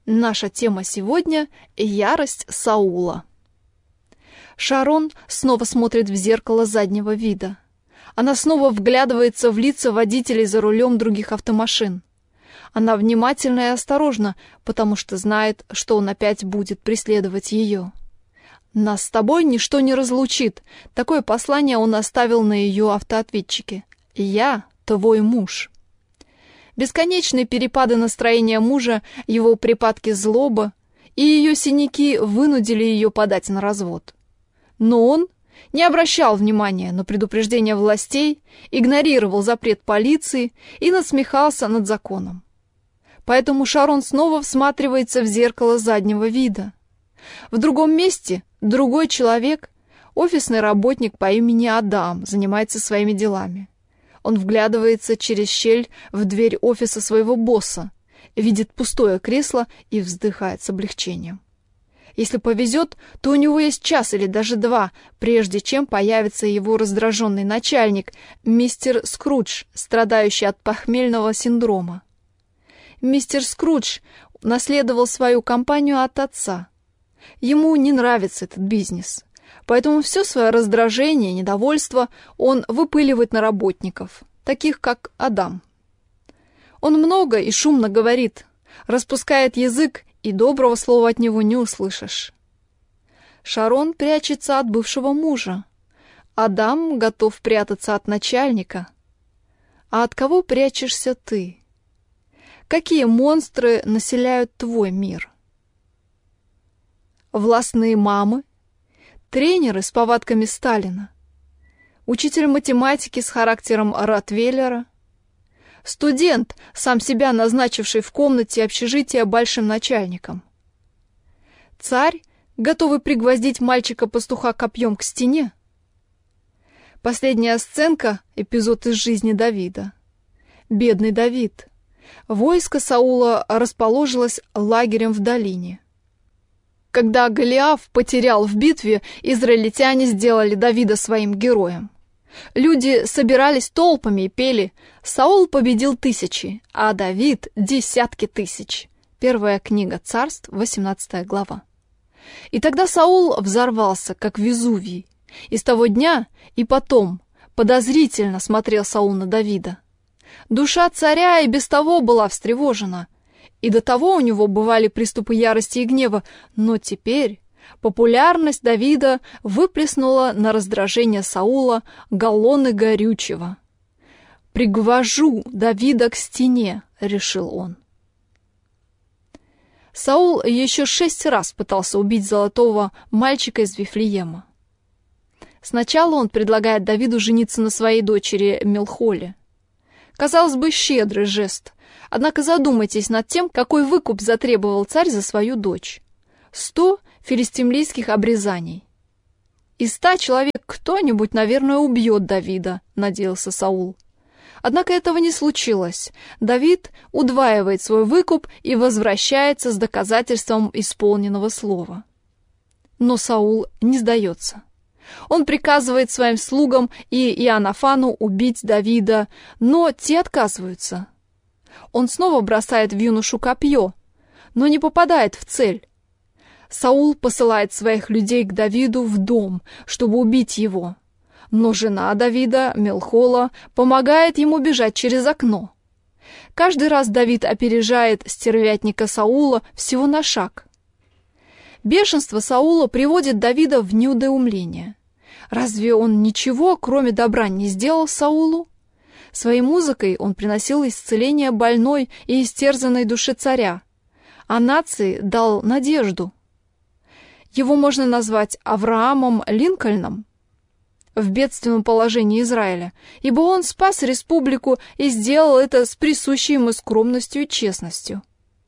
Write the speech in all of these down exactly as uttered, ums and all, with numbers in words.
Наша тема сегодня – ярость Саула. Шарон снова смотрит в зеркало заднего вида. Она снова вглядывается в лица водителей за рулем других автомашин. Она внимательна и осторожна, потому что знает, что он опять будет преследовать ее. «Нас с тобой ничто не разлучит», такое послание он оставил на ее автоответчике. «Я твой муж». Бесконечные перепады настроения мужа, его припадки злобы и ее синяки вынудили ее подать на развод. Но он не обращал внимания на предупреждения властей, игнорировал запрет полиции и насмехался над законом. Поэтому Шарон снова всматривается в зеркало заднего вида. В другом месте другой человек, офисный работник по имени Адам, занимается своими делами. Он вглядывается через щель в дверь офиса своего босса, видит пустое кресло и вздыхает с облегчением. Если повезет, то у него есть час или даже два, прежде чем появится его раздраженный начальник, мистер Скрудж, страдающий от похмельного синдрома. Мистер Скрудж наследовал свою компанию от отца. Ему не нравится этот бизнес. Поэтому все свое раздражение, недовольство он выпыливает на работников, таких как Адам. Он много и шумно говорит, распускает язык, и доброго слова от него не услышишь. Шарон прячется от бывшего мужа. Адам готов прятаться от начальника. А от кого прячешься ты? Какие монстры населяют твой мир? Властные мамы? Тренеры с повадками Сталина, учитель математики с характером Ротвейлера, студент, сам себя назначивший в комнате общежития большим начальником, царь, готовый пригвоздить мальчика-пастуха копьем к стене. Последняя сценка — эпизод из жизни Давида. Бедный Давид. Войско Саула расположилось лагерем в долине. Когда Голиаф потерял в битве, израильтяне сделали Давида своим героем. Люди собирались толпами и пели: «Саул победил тысячи, а Давид — десятки тысяч». Первая книга Царств, восемнадцатая глава. И тогда Саул взорвался, как Везувий. И с того дня и потом подозрительно смотрел Саул на Давида. Душа царя и без того была встревожена. И до того у него бывали приступы ярости и гнева, но теперь популярность Давида выплеснула на раздражение Саула галлоны горючего. «Пригвожу Давида к стене», — решил он. Саул еще шесть раз пытался убить золотого мальчика из Вифлеема. Сначала он предлагает Давиду жениться на своей дочери Мелхоле. Казалось бы, щедрый жест. Однако задумайтесь над тем, какой выкуп затребовал царь за свою дочь. Сто филистимлийских обрезаний. Из ста человек кто-нибудь, наверное, убьет Давида, надеялся Саул. Однако этого не случилось. Давид удваивает свой выкуп и возвращается с доказательством исполненного слова. Но Саул не сдается. Он приказывает своим слугам и Иоаннафану убить Давида, но те отказываются. Он снова бросает в юношу копье, но не попадает в цель. Саул посылает своих людей к Давиду в дом, чтобы убить его. Но жена Давида, Мелхола, помогает ему бежать через окно. Каждый раз Давид опережает стервятника Саула всего на шаг. Бешенство Саула приводит Давида в недоумление. Разве он ничего, кроме добра, не сделал Саулу? Своей музыкой он приносил исцеление больной и истерзанной душе царя, а нации дал надежду. Его можно назвать Авраамом Линкольном в бедственном положении Израиля, ибо он спас республику и сделал это с присущей ему скромностью и честностью.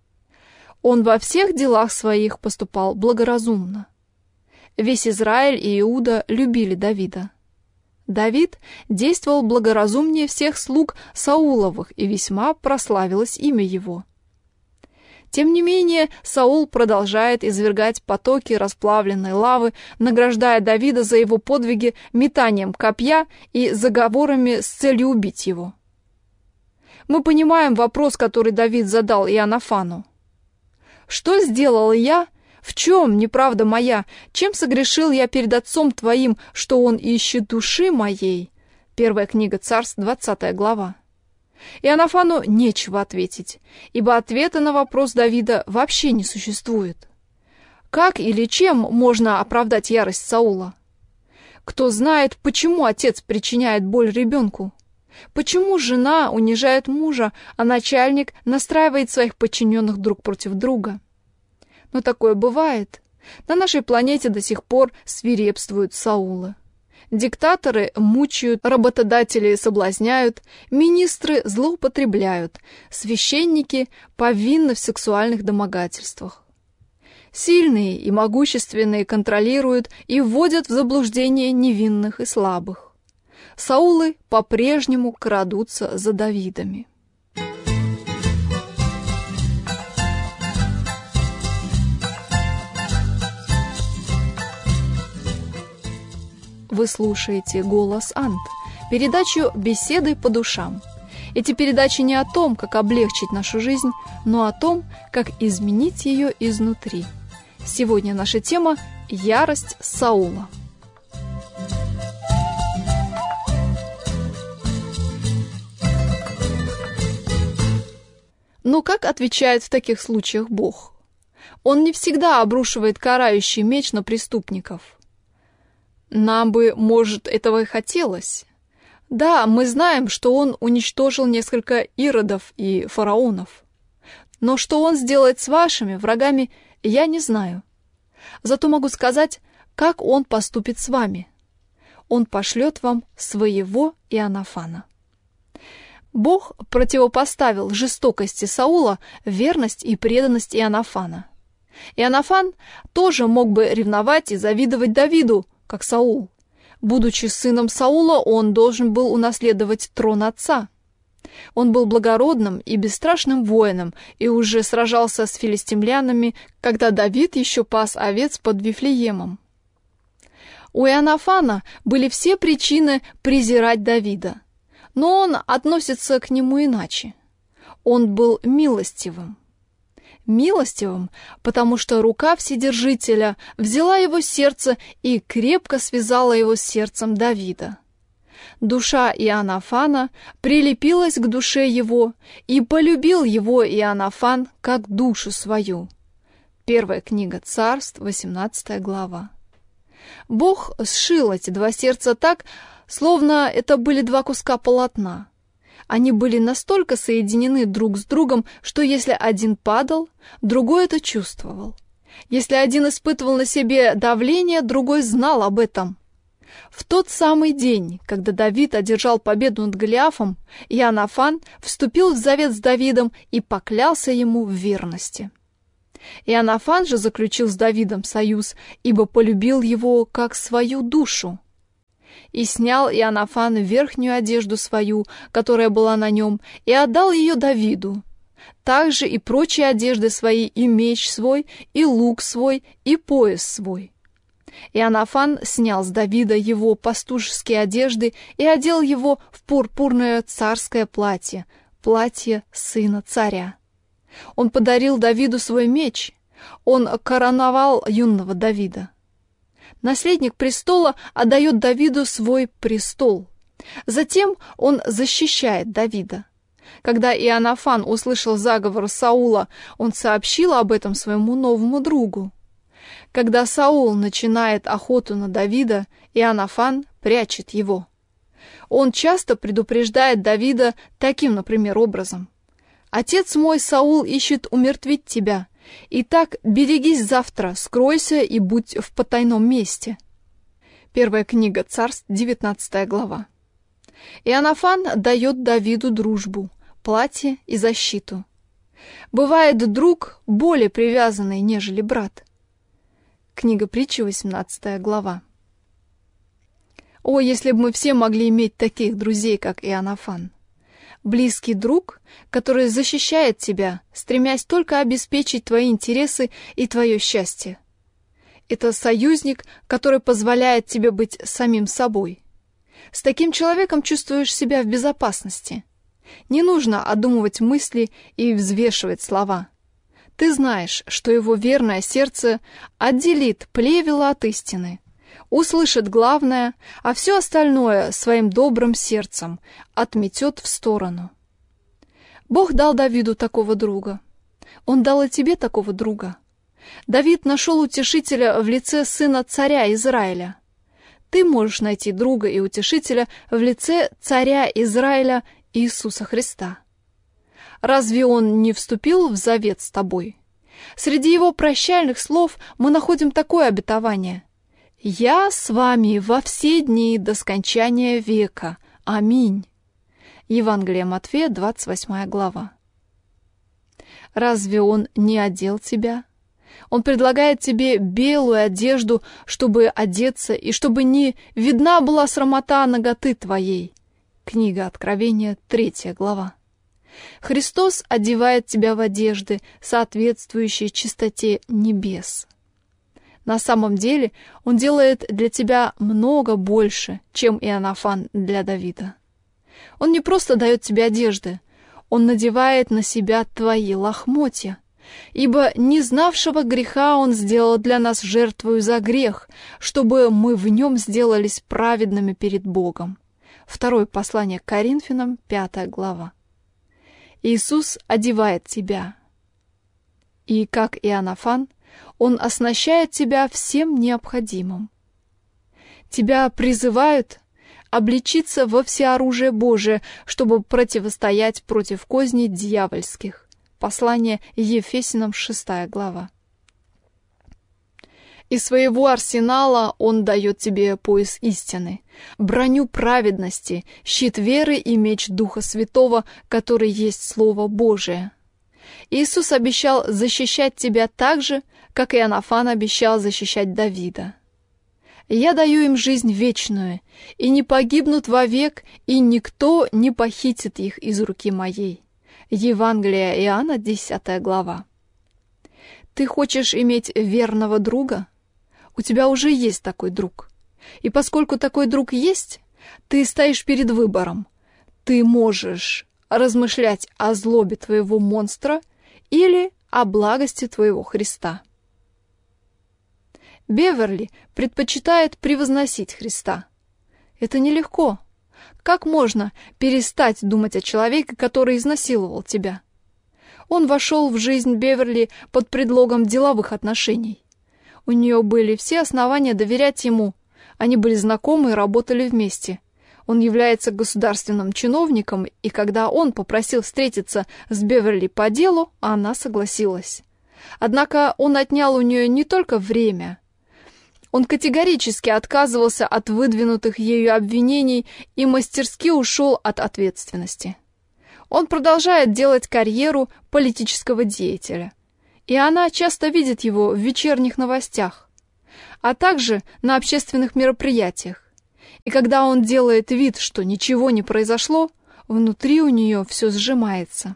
Он во всех делах своих поступал благоразумно. Весь Израиль и Иуда любили Давида. Давид действовал благоразумнее всех слуг Сауловых, и весьма прославилось имя его. Тем не менее, Саул продолжает извергать потоки расплавленной лавы, награждая Давида за его подвиги метанием копья и заговорами с целью убить его. Мы понимаем вопрос, который Давид задал Иоаннафану. Что сделала я? В чем неправда моя? Чем согрешил я перед отцом твоим, что он ищет души моей?» Первая книга Царств, двадцатая глава. Иоаннафану нечего ответить, ибо ответа на вопрос Давида вообще не существует. Как или чем можно оправдать ярость Саула? Кто знает, почему отец причиняет боль ребенку? Почему жена унижает мужа, а начальник настраивает своих подчиненных друг против друга? Но такое бывает. На нашей планете до сих пор свирепствуют Саулы. Диктаторы мучают, работодатели соблазняют, министры злоупотребляют, священники повинны в сексуальных домогательствах. Сильные и могущественные контролируют и вводят в заблуждение невинных и слабых. Саулы по-прежнему крадутся за Давидами. Вы слушаете «Голос Ант», передачу «Беседы по душам». Эти передачи не о том, как облегчить нашу жизнь, но о том, как изменить ее изнутри. Сегодня наша тема – ярость Саула. Но как отвечает в таких случаях Бог? Он не всегда обрушивает карающий меч на преступников. Нам бы, может, этого и хотелось. Да, мы знаем, что он уничтожил несколько иродов и фараонов. Но что он сделает с вашими врагами, я не знаю. Зато могу сказать, как он поступит с вами. Он пошлет вам своего Иоаннафана. Бог противопоставил жестокости Саула верность и преданность Иоаннафана. Иоаннафан тоже мог бы ревновать и завидовать Давиду, как Саул. Будучи сыном Саула, он должен был унаследовать трон отца. Он был благородным и бесстрашным воином и уже сражался с филистимлянами, когда Давид еще пас овец под Вифлеемом. У Иоаннафана были все причины презирать Давида, но он относится к нему иначе. Он был милостивым. Милостивым, потому что рука Вседержителя взяла его сердце и крепко связала его с сердцем Давида. Душа Иоаннафана прилепилась к душе его, и полюбил его Иоаннафан как душу свою. Первая книга Царств, восемнадцатая глава. Бог сшил эти два сердца так, словно это были два куска полотна. Они были настолько соединены друг с другом, что если один падал, другой это чувствовал. Если один испытывал на себе давление, другой знал об этом. В тот самый день, когда Давид одержал победу над Голиафом, Иоаннафан вступил в завет с Давидом и поклялся ему в верности. Иоаннафан же заключил с Давидом союз, ибо полюбил его как свою душу. И снял Иоаннафан верхнюю одежду свою, которая была на нем, и отдал ее Давиду. Также и прочие одежды свои, и меч свой, и лук свой, и пояс свой. Иоаннафан снял с Давида его пастушеские одежды и одел его в пурпурное царское платье, платье сына царя. Он подарил Давиду свой меч, он короновал юного Давида. Наследник престола отдает Давиду свой престол. Затем он защищает Давида. Когда Иоаннафан услышал заговор Саула, он сообщил об этом своему новому другу. Когда Саул начинает охоту на Давида, Иоаннафан прячет его. Он часто предупреждает Давида таким, например, образом: «Отец мой Саул ищет умертвить тебя. Итак, берегись завтра, скройся и будь в потайном месте». Первая книга Царств, девятнадцатая глава. Иоаннафан дает Давиду дружбу, платье и защиту. Бывает друг более привязанный, нежели брат. Книга Притчи, восемнадцатая глава. О, если бы мы все могли иметь таких друзей, как Иоаннафан! Близкий друг, который защищает тебя, стремясь только обеспечить твои интересы и твое счастье. Это союзник, который позволяет тебе быть самим собой. С таким человеком чувствуешь себя в безопасности. Не нужно одумывать мысли и взвешивать слова. Ты знаешь, что его верное сердце отделит плевела от истины, услышит главное, а все остальное своим добрым сердцем отметет в сторону. Бог дал Давиду такого друга. Он дал и тебе такого друга. Давид нашел утешителя в лице сына царя Израиля. Ты можешь найти друга и утешителя в лице царя Израиля Иисуса Христа. Разве он не вступил в завет с тобой? Среди его прощальных слов мы находим такое обетование: «Я с вами во все дни до скончания века. Аминь». Евангелие Матфея, двадцать восьмая глава. Разве он не одел тебя? Он предлагает тебе белую одежду, чтобы одеться, и чтобы не видна была срамота наготы твоей. Книга Откровения, третья глава. Христос одевает тебя в одежды, соответствующие чистоте небес. На самом деле Он делает для тебя много больше, чем Иоаннафан для Давида. Он не просто дает тебе одежды, Он надевает на себя твои лохмотья, ибо не знавшего греха Он сделал для нас жертвою за грех, чтобы мы в нем сделались праведными перед Богом. Второе послание к Коринфянам, пятая глава. Иисус одевает тебя. И, как Иоаннафан, Он оснащает тебя всем необходимым. Тебя призывают облечиться во всеоружие Божие, чтобы противостоять против козней дьявольских. Послание Ефесянам, шестая глава. Из своего арсенала Он дает тебе пояс истины, броню праведности, щит веры и меч Духа Святого, который есть Слово Божие. Иисус обещал защищать тебя так же, как Иоаннафан обещал защищать Давида. «Я даю им жизнь вечную, и не погибнут вовек, и никто не похитит их из руки моей». Евангелие Иоанна, десятая глава. Ты хочешь иметь верного друга? У тебя уже есть такой друг. И поскольку такой друг есть, ты стоишь перед выбором. Ты можешь размышлять о злобе твоего монстра или о благости твоего Христа. Беверли предпочитает превозносить Христа. Это нелегко. Как можно перестать думать о человеке, который изнасиловал тебя? Он вошел в жизнь Беверли под предлогом деловых отношений. У нее были все основания доверять ему. Они были знакомы и работали вместе. Он является государственным чиновником, и когда он попросил встретиться с Беверли по делу, она согласилась. Однако он отнял у нее не только время. Он категорически отказывался от выдвинутых ею обвинений и мастерски ушел от ответственности. Он продолжает делать карьеру политического деятеля, и она часто видит его в вечерних новостях, а также на общественных мероприятиях. И когда он делает вид, что ничего не произошло, внутри у нее все сжимается.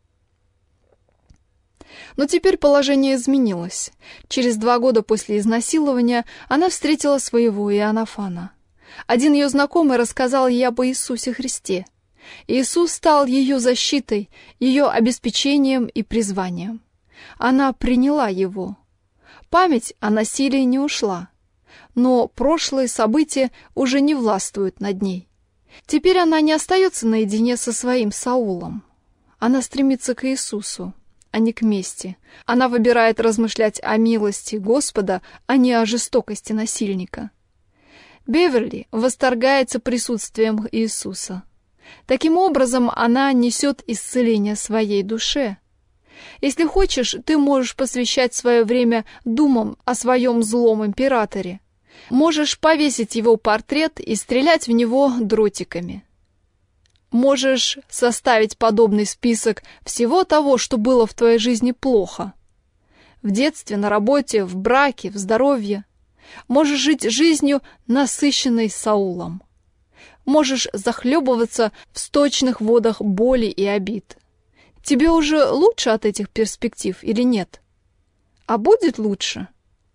Но теперь положение изменилось. Через два года после изнасилования она встретила своего Иоаннафана. Один ее знакомый рассказал ей об Иисусе Христе. Иисус стал ее защитой, ее обеспечением и призванием. Она приняла его. Память о насилии не ушла, но прошлые события уже не властвуют над ней. Теперь она не остается наедине со своим Саулом. Она стремится к Иисусу, а не к мести. Она выбирает размышлять о милости Господа, а не о жестокости насильника. Беверли восторгается присутствием Иисуса. Таким образом, она несет исцеление своей душе. Если хочешь, ты можешь посвящать свое время думам о своем злом императоре. Можешь повесить его портрет и стрелять в него дротиками. Можешь составить подобный список всего того, что было в твоей жизни плохо. В детстве, на работе, в браке, в здоровье. Можешь жить жизнью, насыщенной Саулом. Можешь захлебываться в сточных водах боли и обид. Тебе уже лучше от этих перспектив или нет? А будет лучше?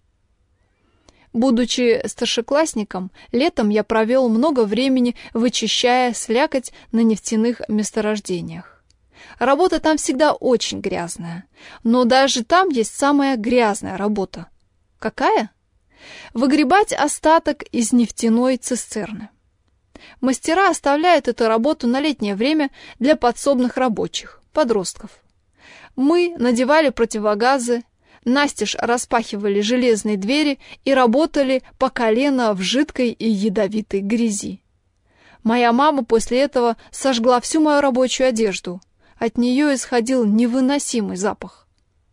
Будучи старшеклассником, летом я провел много времени, вычищая слякоть на нефтяных месторождениях. Работа там всегда очень грязная. Но даже там есть самая грязная работа. Какая? Выгребать остаток из нефтяной цистерны. Мастера оставляют эту работу на летнее время для подсобных рабочих, подростков. Мы надевали противогазы, настежь распахивали железные двери и работали по колено в жидкой и ядовитой грязи. Моя мама после этого сожгла всю мою рабочую одежду. От нее исходил невыносимый запах.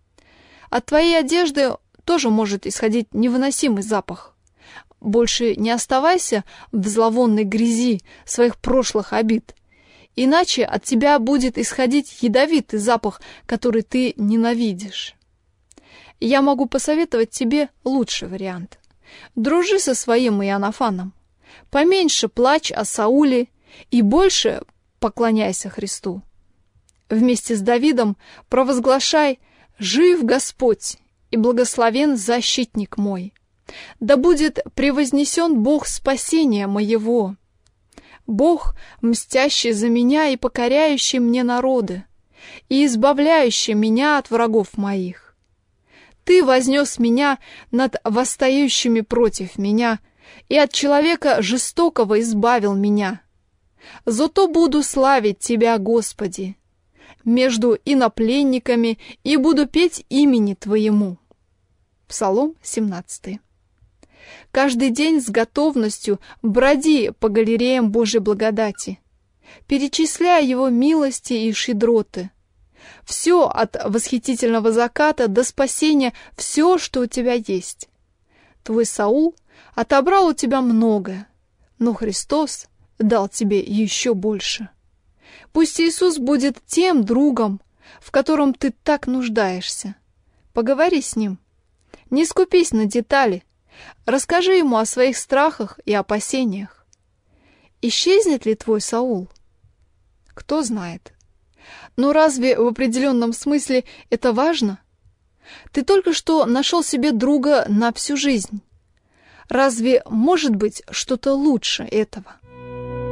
От твоей одежды тоже может исходить невыносимый запах. Больше не оставайся в зловонной грязи своих прошлых обид, иначе от тебя будет исходить ядовитый запах, который ты ненавидишь. Я могу посоветовать тебе лучший вариант. Дружи со своим Иоаннафаном, поменьше плачь о Сауле и больше поклоняйся Христу. Вместе с Давидом провозглашай: «Жив Господь и благословен защитник мой! Да будет превознесен Бог спасения моего! Бог, мстящий за меня и покоряющий мне народы, и избавляющий меня от врагов моих. Ты вознес меня над восстающими против меня, и от человека жестокого избавил меня. Зато буду славить Тебя, Господи, между инопленниками, и буду петь имени Твоему». Псалом семнадцатый. Каждый день с готовностью броди по галереям Божьей благодати, перечисляя Его милости и щедроты. Все от восхитительного заката до спасения, все, что у тебя есть. Твой Саул отобрал у тебя многое, но Христос дал тебе еще больше. Пусть Иисус будет тем другом, в котором ты так нуждаешься. Поговори с Ним. Не скупись на детали. Расскажи Ему о своих страхах и опасениях. Исчезнет ли твой Саул? Кто знает. Но разве в определенном смысле это важно? Ты только что нашел себе друга на всю жизнь. Разве может быть что-то лучше этого?